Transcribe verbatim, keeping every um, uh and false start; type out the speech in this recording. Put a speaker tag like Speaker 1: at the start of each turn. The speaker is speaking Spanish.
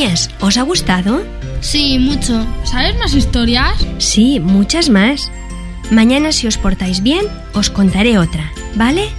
Speaker 1: Niñas, ¿os ha gustado?
Speaker 2: Sí, mucho. ¿Sabes más historias?
Speaker 1: Sí, muchas más. Mañana, si os portáis bien, os contaré otra, ¿vale?